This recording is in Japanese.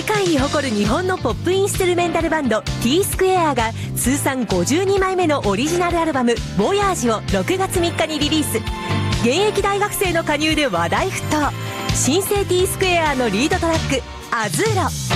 界に誇る日本のポップインストゥルメンタルバンド T スクエアが通算52枚目のオリジナルアルバム「ボヤージ」を6月3日にリリース。現役大学生の加入で話題沸騰。新生 T スクエアのリードトラック「アズーロ」。